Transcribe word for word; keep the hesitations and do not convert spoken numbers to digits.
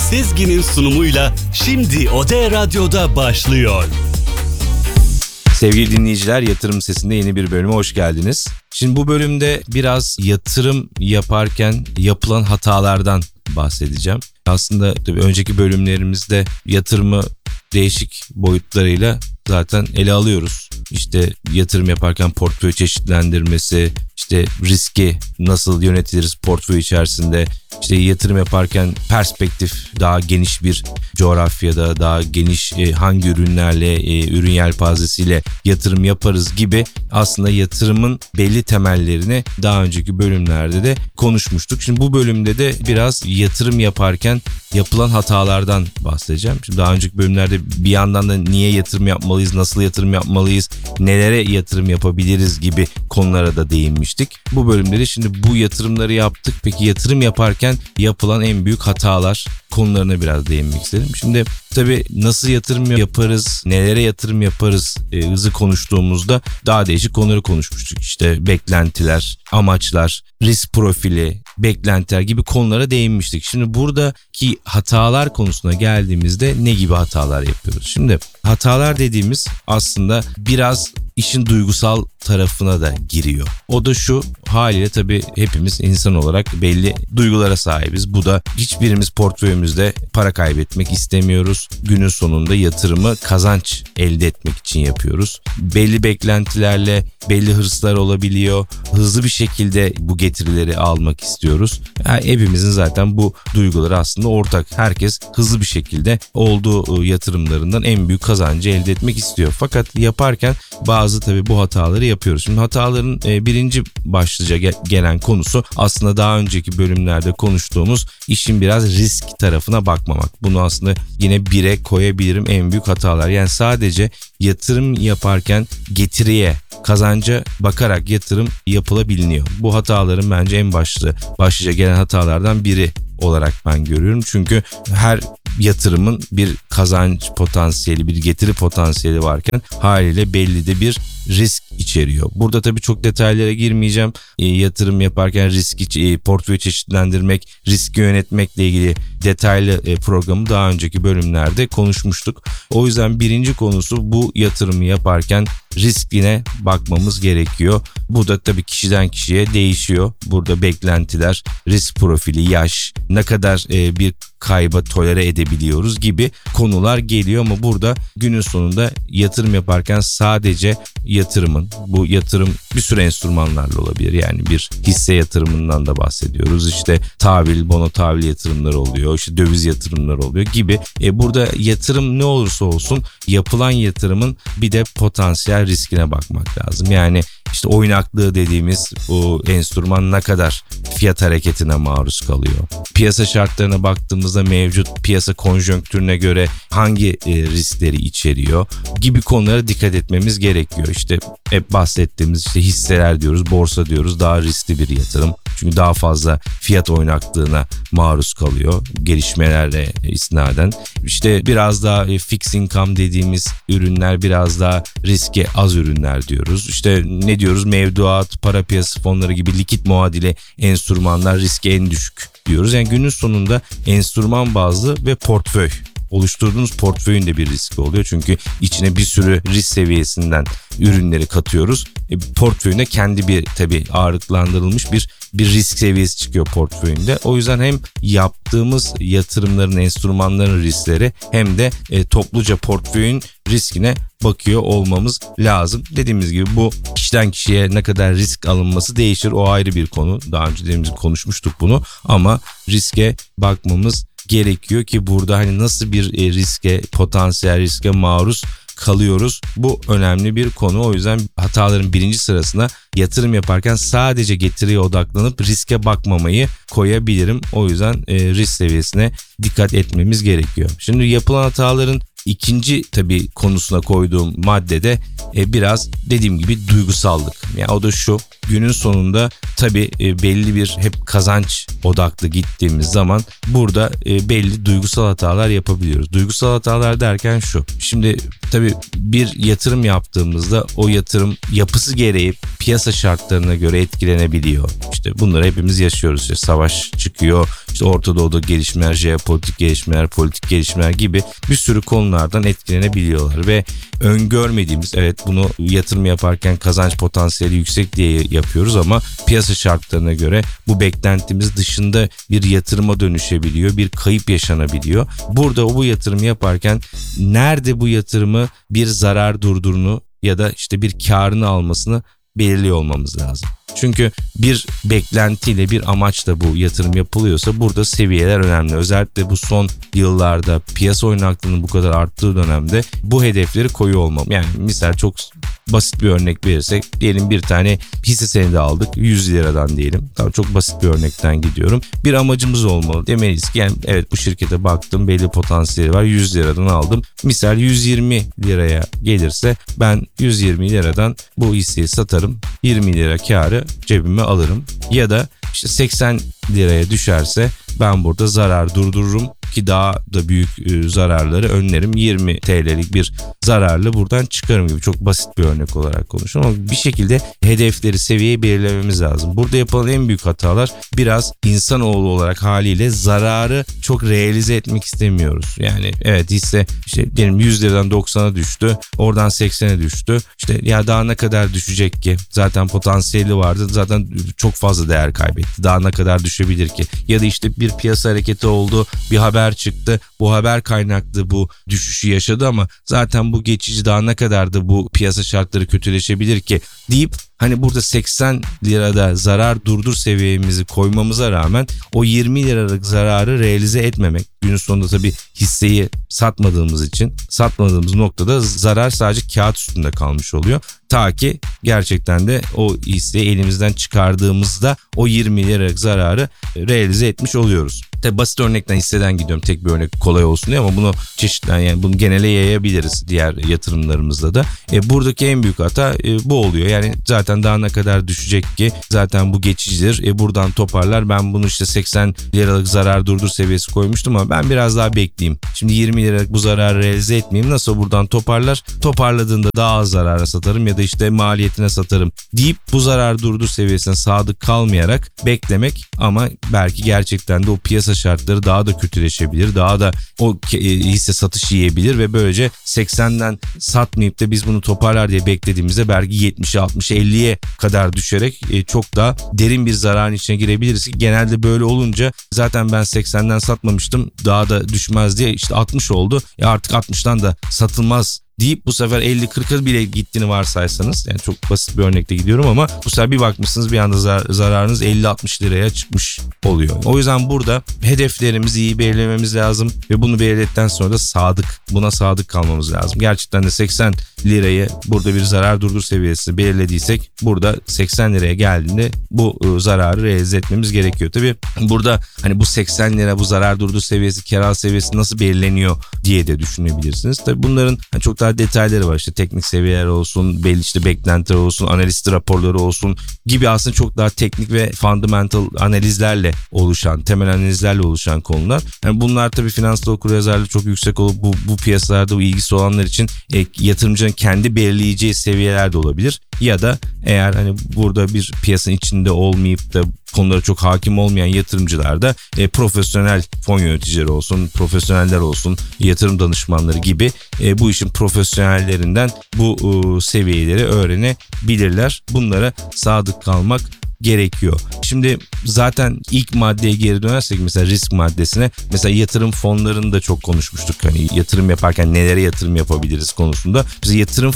Sezgin'in sunumuyla şimdi O D Radyo'da başlıyor. Sevgili dinleyiciler, Yatırım Sesi'nde yeni bir bölüme hoş geldiniz. Şimdi bu bölümde biraz yatırım yaparken yapılan hatalardan bahsedeceğim. Aslında tabii önceki bölümlerimizde yatırımı değişik boyutlarıyla zaten ele alıyoruz. İşte yatırım yaparken portföy çeşitlendirmesi, işte riski nasıl yönetiriz portföy içerisinde, işte yatırım yaparken perspektif, daha geniş bir coğrafyada, daha geniş e, hangi ürünlerle, e, ürün yelpazesiyle yatırım yaparız gibi aslında yatırımın belli temellerini daha önceki bölümlerde de konuşmuştuk. Şimdi bu bölümde de biraz yatırım yaparken yapılan hatalardan bahsedeceğim. Şimdi daha önceki bölümlerde bir yandan da niye yatırım yapmalıyız, nasıl yatırım yapmalıyız, nelere yatırım yapabiliriz gibi konulara da değinmiştik. Bu bölümde de şimdi bu yatırımları yaptık. Peki yatırım yaparken yapılan en büyük hatalar konularına biraz değinmek istedim. Şimdi tabii nasıl yatırım yaparız, nelere yatırım yaparız e, hızı konuştuğumuzda daha değişik konuları konuşmuştuk. İşte beklentiler, amaçlar, risk profili, beklentiler gibi konulara değinmiştik. Şimdi buradaki hatalar konusuna geldiğimizde ne gibi hatalar yapıyoruz? Şimdi hatalar dediğimiz aslında biraz işin duygusal tarafına da giriyor. O da şu, haliyle tabii hepimiz insan olarak belli duygulara sahibiz. Bu da hiçbirimiz portföyümüzde para kaybetmek istemiyoruz. Günün sonunda yatırımı kazanç elde etmek için yapıyoruz. Belli beklentilerle belli hırslar olabiliyor. Hızlı bir şekilde bu getirileri almak istiyoruz. Yani hepimizin zaten bu duyguları aslında ortak. Herkes hızlı bir şekilde olduğu yatırımlarından en büyük kazancı elde etmek istiyor. Fakat yaparken bazı tabii bu hataları yapıyoruz. Şimdi hataların birinci başlıca gelen konusu aslında daha önceki bölümlerde konuştuğumuz işin biraz risk tarafına bakmamak. Bunu aslında yine bire koyabilirim en büyük hatalar. Yani sadece yatırım yaparken getiriye, kazanca bakarak yatırım yapılabiliyor. Bu hataların bence en başlı, başlıca gelen hatalardan biri olarak ben görüyorum. Çünkü her yatırımın bir kazanç potansiyeli, bir getiri potansiyeli varken haliyle belli de bir risk içeriyor. Burada tabii çok detaylara girmeyeceğim. E, yatırım yaparken riski, e, portföy çeşitlendirmek, riski yönetmekle ilgili detaylı e, programı daha önceki bölümlerde konuşmuştuk. O yüzden birinci konusu bu yatırımı yaparken riskine bakmamız gerekiyor. Bu da tabii kişiden kişiye değişiyor. Burada beklentiler, risk profili, yaş, ne kadar e, bir kayba tolere edebiliyoruz gibi konular geliyor ama burada günün sonunda yatırım yaparken sadece yatırımın, bu yatırım bir sürü enstrümanlarla olabilir. Yani bir hisse yatırımından da bahsediyoruz. İşte tahvil, bono tahvil yatırımları oluyor. İşte döviz yatırımları oluyor gibi. E burada yatırım ne olursa olsun yapılan yatırımın bir de potansiyel riskine bakmak lazım. Yani işte oynaklığı dediğimiz o enstrüman ne kadar fiyat hareketine maruz kalıyor? Piyasa şartlarına baktığımızda mevcut piyasa konjonktürüne göre hangi e, riskleri içeriyor gibi konulara dikkat etmemiz gerekiyor. İşte hep bahsettiğimiz işte hisseler diyoruz, borsa diyoruz, daha riskli bir yatırım. Çünkü daha fazla fiyat oynaklığına maruz kalıyor gelişmelerle isnaden. İşte biraz daha fixed income dediğimiz ürünler biraz daha riske az ürünler diyoruz. İşte ne diyoruz? Mevduat, para piyasası fonları gibi likit muadili enstrümanlar riske en düşük diyoruz. Yani günün sonunda enstrüman bazlı ve portföy. Oluşturduğunuz portföyün de bir riski oluyor. Çünkü içine bir sürü risk seviyesinden ürünleri katıyoruz. E, portföyünde kendi bir tabii ağırlıklandırılmış bir bir risk seviyesi çıkıyor portföyünde. O yüzden hem yaptığımız yatırımların, enstrümanların riskleri hem de e, topluca portföyün riskine bakıyor olmamız lazım. Dediğimiz gibi bu kişiden kişiye ne kadar risk alınması değişir. O ayrı bir konu. Daha önce dediğimiz gibi konuşmuştuk bunu ama riske bakmamız gerekiyor ki burada hani nasıl bir e, riske, potansiyel riske maruz kalıyoruz. Bu önemli bir konu. O yüzden hataların birinci sırasına yatırım yaparken sadece getiriye odaklanıp riske bakmamayı koyabilirim. O yüzden e, risk seviyesine dikkat etmemiz gerekiyor. Şimdi yapılan hataların ikinci tabii konusuna koyduğum maddede e, biraz dediğim gibi duygusallık. Yani o da şu, günün sonunda tabii e, belli bir hep kazanç odaklı gittiğimiz zaman burada e, belli duygusal hatalar yapabiliyoruz. Duygusal hatalar derken şu. Şimdi tabii bir yatırım yaptığımızda o yatırım yapısı gereği piyasa şartlarına göre etkilenebiliyor. İşte bunları hepimiz yaşıyoruz. İşte savaş çıkıyor, işte Orta Doğu'da gelişmeler, jeopolitik gelişmeler, politik gelişmeler gibi bir sürü konulardan etkilenebiliyorlar ve öngörmediğimiz, evet bunu yatırım yaparken kazanç potansiyeli yüksek diye yapıyoruz ama piyasa şartlarına göre bu beklentimiz dışında bir yatırıma dönüşebiliyor, bir kayıp yaşanabiliyor. Burada bu yatırım yaparken nerede bu yatırımı bir zarar durdurunu ya da işte bir karını almasını belirliyor olmamız lazım. Çünkü bir beklentiyle bir amaçla bu yatırım yapılıyorsa burada seviyeler önemli. Özellikle bu son yıllarda piyasa oynaklığının bu kadar arttığı dönemde bu hedefleri koyuyor olmam. Yani misal çok basit bir örnek verirsek, diyelim bir tane hisse senedi aldık yüz liradan diyelim. Tamam, çok basit bir örnekten gidiyorum. Bir amacımız olmalı. Demeliyiz ki yani evet bu şirkete baktım, belli potansiyeli var, yüz liradan aldım. Misal yüz yirmi liraya gelirse ben yüz yirmi liradan bu hisseyi satarım, yirmi lira karı cebime alırım. Ya da işte seksen liraya düşerse ben burada zarar durdururum ki daha da büyük zararları önlerim. yirmi TL'lik bir zararlı buradan çıkarım gibi, çok basit bir örnek olarak konuşuyorum ama bir şekilde hedefleri, seviyeyi belirlememiz lazım. Burada yapılan en büyük hatalar biraz insanoğlu olarak haliyle zararı çok realize etmek istemiyoruz. Yani evet hisse işte diyelim yüz liradan doksana düştü, oradan seksene düştü. İşte ya daha ne kadar düşecek ki? Zaten potansiyeli vardı. Zaten çok fazla değer kaybetti. Daha ne kadar düşebilir ki? Ya da işte bir piyasa hareketi oldu, bir haber çıktı. Bu haber kaynaklı bu düşüşü yaşadı ama zaten bu geçici, daha ne kadar da bu piyasa şartları kötüleşebilir ki deyip hani burada seksen lirada zarar durdur seviyemizi koymamıza rağmen o yirmi liralık zararı realize etmemek. Günün sonunda tabii hisseyi satmadığımız için, satmadığımız noktada zarar sadece kağıt üstünde kalmış oluyor. Ta ki gerçekten de o hisseyi elimizden çıkardığımızda o yirmi liralık zararı realize etmiş oluyoruz. Tabii basit örnekten, hisseden gidiyorum, tek bir örnek kolay olsun diye, ama bunu çeşitlen yani bunu genele yayabiliriz diğer yatırımlarımızda da. E, buradaki en büyük hata e, bu oluyor. Yani zaten daha ne kadar düşecek ki, zaten bu geçicidir. E, buradan toparlar. Ben bunu işte seksen liralık zarar durdur seviyesi koymuştum ama ben biraz daha bekleyeyim. Şimdi yirmi liralık bu zararı realize etmeyeyim. Nasıl buradan toparlar? Toparladığında daha az zarara satarım ya da işte maliyetine satarım deyip bu zarar durdur seviyesine sadık kalmayarak beklemek, ama belki gerçekten de o piyasa şartları daha da kötüleşebilir. Daha da o hisse satış yiyebilir ve böylece seksenden satmayıp da biz bunu toparlar diye beklediğimizde belki yetmişe, altmışa, elliye kadar düşerek çok daha derin bir zararın içine girebiliriz ki genelde böyle olunca zaten ben seksenden satmamıştım, daha da düşmez diye işte altmış oldu. E artık altmıştan da satılmaz deyip bu sefer elli kırka bile gittiğini varsaysanız, yani çok basit bir örnekte gidiyorum ama bu sefer bir bakmışsınız bir anda zar- zararınız elli altmış liraya çıkmış oluyor. O yüzden burada hedeflerimizi iyi belirlememiz lazım ve bunu belirledikten sonra da sadık, buna sadık kalmamız lazım. Gerçekten de seksen lirayı burada bir zarar durdur seviyesi belirlediysek burada seksen liraya geldiğinde bu ıı, zararı realize etmemiz gerekiyor. Tabii burada hani bu seksen lira, bu zarar durdur seviyesi, kar seviyesi nasıl belirleniyor diye de düşünebilirsiniz. Tabii bunların hani çok daha detayları var, işte teknik seviyeler olsun, belli işte beklentiler olsun, analist raporları olsun gibi aslında çok daha teknik ve fundamental analizlerle oluşan, temel analizlerle oluşan konular. Yani bunlar tabii finansal okuryazarlığı çok yüksek olup bu, bu piyasalarda bu ilgisi olanlar için e, yatırımcının kendi belirleyeceği seviyeler de olabilir. Ya da eğer hani burada bir piyasanın içinde olmayıp da konulara çok hakim olmayan yatırımcılar da e, profesyonel fon yöneticileri olsun, profesyoneller olsun, yatırım danışmanları gibi e, bu işin profesyonellerinden bu e, seviyeleri öğrenebilirler. Bunlara sadık kalmak gerekiyor. Şimdi zaten ilk maddeye geri dönersek, mesela risk maddesine, mesela yatırım fonlarını da çok konuşmuştuk. Hani yatırım yaparken nelere yatırım yapabiliriz konusunda. Biz yatırım